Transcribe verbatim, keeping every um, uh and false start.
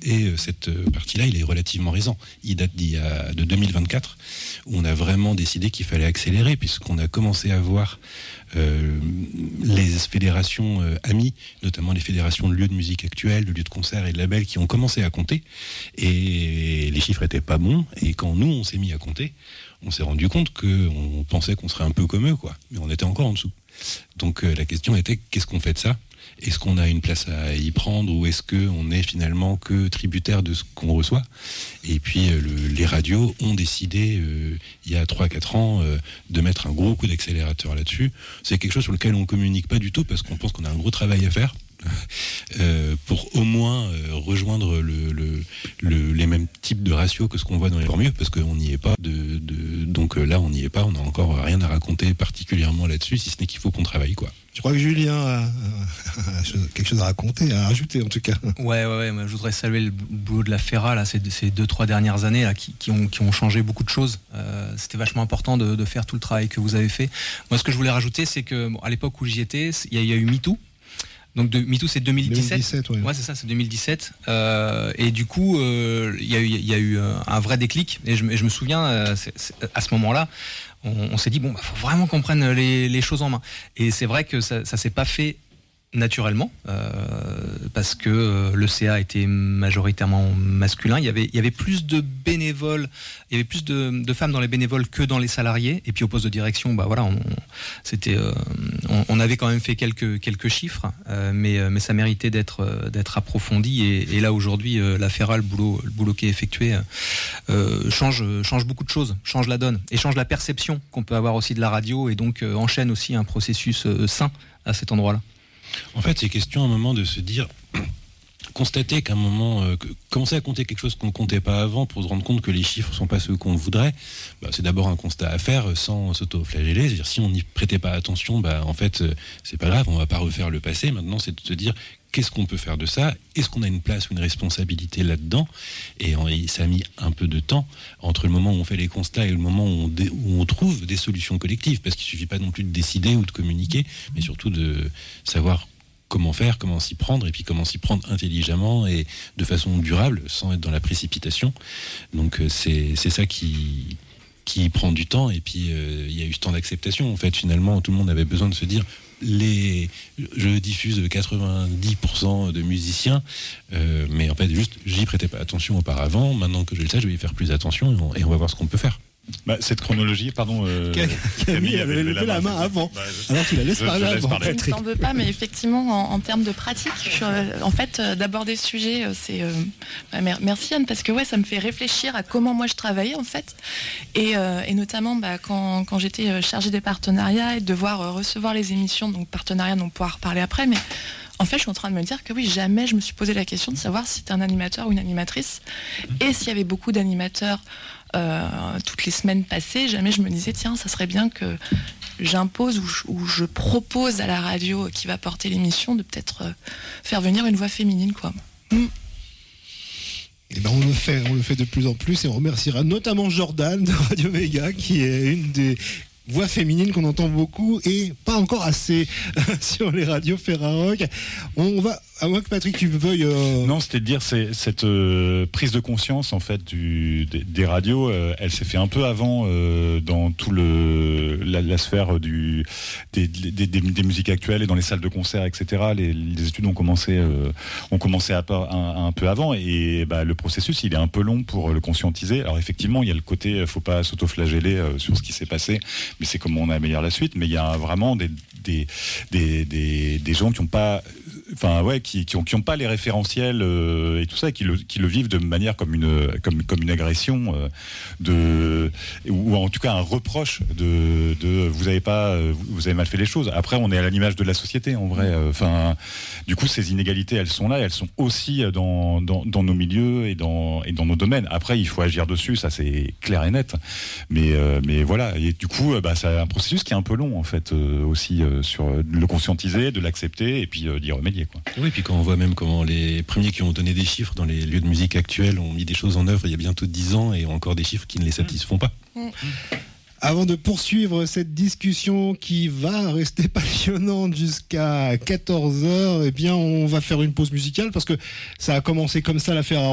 Et euh, cette partie-là, il est relativement récent. Il date d'il y a, de deux mille vingt-quatre, où on a vraiment décidé qu'il fallait accélérer, puisqu'on a commencé à voir euh, les fédérations euh, amies, notamment les fédérations de lieux de musique actuels, de lieux de concert et de labels, qui ont commencé à compter. Et les chiffres étaient pas bons. Et quand nous, on s'est mis à compter, on s'est rendu compte qu'on pensait qu'on serait un peu comme eux, quoi. Mais on était encore en dessous. Donc euh, la question était, qu'est-ce qu'on fait de ça ? Est-ce qu'on a une place à y prendre, ou est-ce qu'on est finalement que tributaire de ce qu'on reçoit ? Et puis euh, le, les radios ont décidé euh, il y a trois à quatre ans euh, de mettre un gros coup d'accélérateur là-dessus. C'est quelque chose sur lequel on ne communique pas du tout, parce qu'on pense qu'on a un gros travail à faire. Euh, pour au moins euh, rejoindre le, le, le, les mêmes types de ratios que ce qu'on voit dans les tant mieux, parce qu'on n'y est pas. De, de, donc euh, là, on n'y est pas. On n'a encore rien à raconter particulièrement là-dessus, si ce n'est qu'il faut qu'on travaille, quoi. Je crois que Julien a, a quelque chose à raconter, à rajouter en tout cas. Ouais, ouais, ouais. Moi, je voudrais saluer le boulot de la Féra là, ces, ces deux, trois dernières années là, qui, qui, ont, qui ont changé beaucoup de choses. Euh, c'était vachement important de, de faire tout le travail que vous avez fait. Moi, ce que je voulais rajouter, c'est que bon, à l'époque où j'y étais, il y, y a eu MeToo. Donc de, MeToo c'est deux mille dix-sept. deux mille dix-sept, ouais. Ouais, c'est ça, c'est deux mille dix-sept. Euh, et du coup, il euh, y a eu, il y a eu un vrai déclic. Et je, et je me souviens, euh, c'est, c'est, à ce moment-là, on, on s'est dit bon, bah, faut vraiment qu'on prenne les, les choses en main. Et c'est vrai que ça, ça s'est pas fait naturellement, euh, parce que euh, le C A était majoritairement masculin. Il y avait, il y avait plus de bénévoles, il y avait plus de, de femmes dans les bénévoles que dans les salariés. Et puis au poste de direction, bah voilà, on, c'était, euh, on, on avait quand même fait quelques quelques chiffres, euh, mais mais ça méritait d'être d'être approfondi. Et, et là aujourd'hui, euh, la Féra, le boulot le boulot qui est effectué, euh, change change beaucoup de choses, change la donne et change la perception qu'on peut avoir aussi de la radio, et donc euh, enchaîne aussi un processus euh, sain à cet endroit-là. En fait, c'est question à un moment de se dire, constater qu'à un moment, euh, que, commencer à compter quelque chose qu'on ne comptait pas avant pour se rendre compte que les chiffres ne sont pas ceux qu'on voudrait, bah, c'est d'abord un constat à faire sans s'auto-flageller. C'est-à-dire, si on n'y prêtait pas attention, bah, en fait, euh, c'est pas grave, on ne va pas refaire le passé. Maintenant, c'est de se dire, qu'est-ce qu'on peut faire de ça ? Est-ce qu'on a une place ou une responsabilité là-dedans ? Et, et ça a mis un peu de temps entre le moment où on fait les constats et le moment où on, dé, où on trouve des solutions collectives, parce qu'il ne suffit pas non plus de décider ou de communiquer, mais surtout de savoir comment faire, comment s'y prendre, et puis comment s'y prendre intelligemment et de façon durable, sans être dans la précipitation. Donc c'est, c'est ça qui, qui prend du temps, et puis euh, il y a eu ce temps d'acceptation. En fait, finalement, tout le monde avait besoin de se dire, les, je diffuse quatre-vingt-dix pour cent de musiciens, euh, mais en fait, juste, j'y prêtais pas attention auparavant. Maintenant que je le sais, je vais y faire plus attention, et on, et on va voir ce qu'on peut faire. Bah, cette chronologie, pardon. Euh, Camille avait levé la main avant. Bah, je, Alors tu la laisses je, parler je avant. Je ne t'en veux pas, mais effectivement, en, en termes de pratique, je, en fait, euh, d'aborder ce sujet, c'est euh, merci Anne, parce que ouais, ça me fait réfléchir à comment moi je travaillais en fait, et, euh, et notamment bah, quand, quand j'étais chargée des partenariats et de devoir euh, recevoir les émissions, donc partenariats, dont on pourra reparler après, mais en fait, je suis en train de me dire que oui, jamais je me suis posé la question de savoir si c'était un animateur ou une animatrice, et s'il y avait beaucoup d'animateurs euh, toutes les semaines passées, jamais je me disais tiens, ça serait bien que j'impose ou je, ou je propose à la radio qui va porter l'émission de peut-être euh, faire venir une voix féminine, quoi. Mm. Et ben on le fait, on le fait de plus en plus, et on remerciera notamment Jordan de Radio Méga, qui est une des voix féminines qu'on entend beaucoup et pas encore assez sur les radios Ferrarock. On va, à moins que Patrick tu veuilles. Euh... Non, c'était de dire c'est cette euh, prise de conscience en fait du des, des radios. Euh, elle s'est fait un peu avant euh, dans tout le la, la sphère du des, des, des, des musiques actuelles et dans les salles de concert, et cetera. Les, les études ont commencé euh, ont commencé à, à, à un peu avant, et bah, le processus il est un peu long pour le conscientiser. Alors effectivement, il y a le côté faut pas s'auto-flageller euh, sur ce qui s'est passé, mais c'est comment on améliore la suite. Mais il y a vraiment des des des des, des gens qui ont pas enfin ouais qui qui ont qui ont pas les référentiels euh, et tout ça, et qui le qui le vivent de manière comme une comme comme une agression euh, de ou en tout cas un reproche de de vous avez pas vous avez mal fait les choses. Après on est à l'image de la société en vrai, enfin euh, du coup ces inégalités elles sont là, et elles sont aussi dans dans dans nos milieux et dans et dans nos domaines. Après il faut agir dessus, ça c'est clair et net, mais euh, mais voilà, et du coup bah c'est un processus qui est un peu long en fait euh, aussi euh, sur le conscientiser, de l'accepter et puis euh, d'y remédier, quoi. Oui, puis quand on voit même comment les premiers qui ont donné des chiffres dans les lieux de musique actuels ont mis des choses en œuvre il y a bientôt dix ans et ont encore des chiffres qui ne les satisfont pas. Mmh. Avant de poursuivre cette discussion qui va rester passionnante jusqu'à quatorze heures, eh bien on va faire une pause musicale parce que ça a commencé comme ça l'affaire.